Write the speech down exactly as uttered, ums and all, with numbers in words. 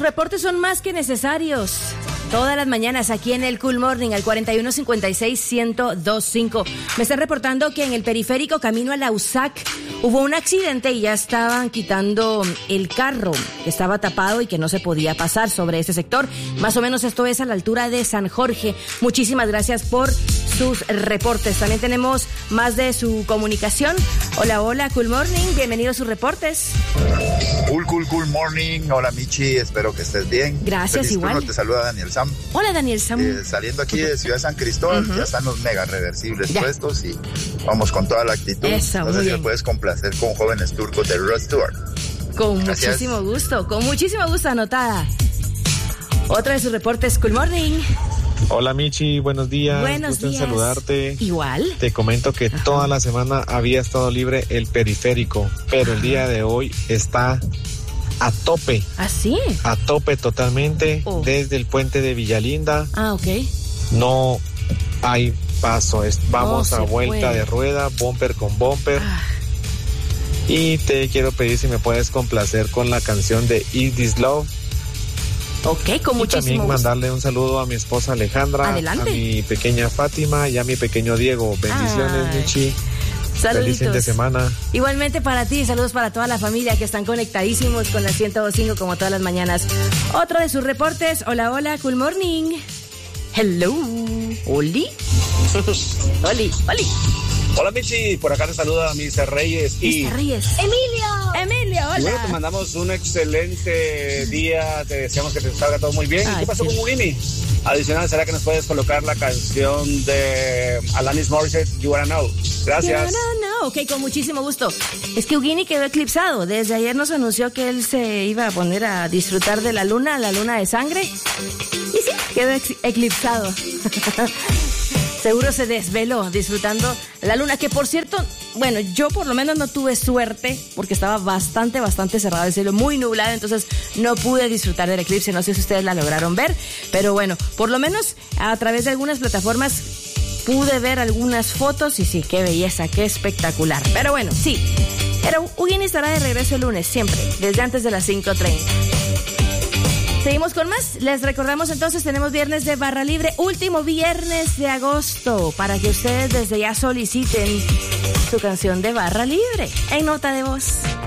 reportes son más que necesarios. Todas las mañanas aquí en el Cool Morning al cuarenta y uno cincuenta y seis, ciento dos cinco. Me están reportando que en el periférico camino a la U S A C hubo un accidente y ya estaban quitando el carro que estaba tapado y que no se podía pasar sobre ese sector. Más o menos esto es a la altura de San Jorge. Muchísimas gracias por sus reportes. También tenemos más de su comunicación. Hola, hola, Cool Morning. Bienvenidos a sus reportes. Cool, cool, cool morning. Hola, Michi. Espero que estés bien. Gracias, Feliz igual. Turno. Te saluda Daniel Sam. Hola, Daniel Sam. Eh, saliendo aquí de Ciudad San Cristóbal, uh-huh. Ya están los mega reversibles ya puestos y vamos con toda la actitud. Eso, no sé si me puedes complacer con Jóvenes Turcos de Rod Stewart. Con Gracias. Muchísimo gusto, con muchísimo gusto, anotada. Otra de sus reportes, Cool Morning. Hola Michi, buenos días. Buenos Gusto días. en saludarte. Igual. Te comento que Ajá. toda la semana había estado libre el periférico, pero el día de hoy está a tope. ¿Ah, sí? A tope totalmente, oh. desde el puente de Villalinda. Ah, ok. No hay paso, es, vamos no a vuelta puede. de rueda, bumper con bumper. Ah. Y te quiero pedir si me puedes complacer con la canción de Is This Love. Ok, con y muchísimo también gusto. Mandarle un saludo a mi esposa Alejandra, Adelante. a mi pequeña Fátima y a mi pequeño Diego. Bendiciones, Ay. Michi. Saluditos. Feliz fin de semana. Igualmente para ti, saludos para toda la familia que están conectadísimos con la ciento dos punto cinco como todas las mañanas. Otro de sus reportes. Hola, hola, Cool Morning. Hello. Oli. Oli, Oli. Hola Michi, por acá te saluda mister Reyes y... mister Reyes. Emilio. Emilio, hola. Y bueno, te mandamos un excelente día, te deseamos que te salga todo muy bien. Ay, ¿y qué pasó sí. con Ugini? Adicional, ¿será que nos puedes colocar la canción de Alanis Morissette, You Wanna Know? Gracias. No, no, no, ok, con muchísimo gusto. Es que Ugini quedó eclipsado. Desde ayer nos anunció que él se iba a poner a disfrutar de la luna, la luna de sangre. Y sí, quedó ex- eclipsado. Seguro se desveló disfrutando la luna, que por cierto, bueno, yo por lo menos no tuve suerte porque estaba bastante, bastante cerrado el cielo, muy nublado, entonces no pude disfrutar del eclipse. No sé si ustedes la lograron ver, pero bueno, por lo menos a través de algunas plataformas pude ver algunas fotos y sí, qué belleza, qué espectacular. Pero bueno, sí, pero Ugini estará de regreso el lunes, siempre, desde antes de las cinco treinta. Seguimos con más. Les recordamos entonces, tenemos viernes de barra libre, último viernes de agosto, para que ustedes desde ya soliciten su canción de barra libre en nota de voz.